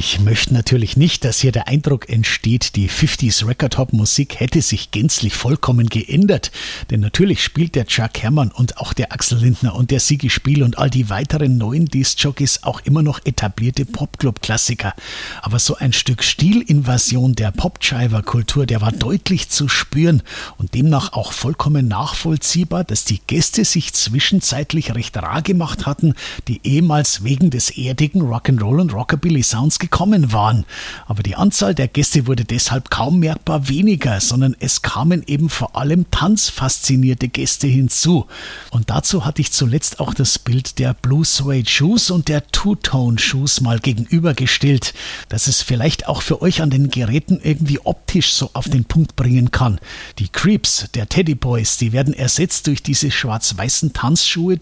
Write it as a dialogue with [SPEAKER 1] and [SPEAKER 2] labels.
[SPEAKER 1] Ich möchte natürlich nicht, dass hier der Eindruck entsteht, die 50s Record-Hop-Musik hätte sich gänzlich vollkommen geändert. Denn natürlich spielt der Chuck Hermann und auch der Axel Lindner und der Sigi Spiel und all die weiteren neuen Disc-Jockeys auch immer noch etablierte Popclub-Klassiker. Aber so ein Stück Stilinvasion der Pop-Jiver-Kultur, der war deutlich zu spüren und demnach auch vollkommen nachvollziehbar, dass die Gäste sich zwischenzeitlich recht rar gemacht hatten, die ehemals wegen des erdigen Rock'n'Roll und Rockabilly-Sounds gekommen waren. Aber die Anzahl der Gäste wurde deshalb kaum merkbar weniger, sondern es kamen eben vor allem tanzfaszinierte Gäste hinzu. Und dazu hatte ich zuletzt auch das Bild der Blue Suede Shoes und der Two-Tone Shoes mal gegenübergestellt, dass es vielleicht auch für euch an den Geräten irgendwie optisch so auf den Punkt bringen kann. Die Creeps der Teddy Boys, die werden ersetzt durch diese schwarz-weißen Tanzschuhe